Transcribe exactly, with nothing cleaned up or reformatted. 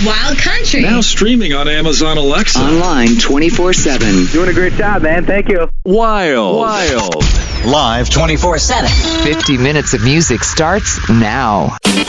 Wild Country. Now streaming on Amazon Alexa. Online twenty-four seven. Doing a great job, man. Thank you. Wild. Wild. Live twenty-four seven. fifty minutes of music starts now.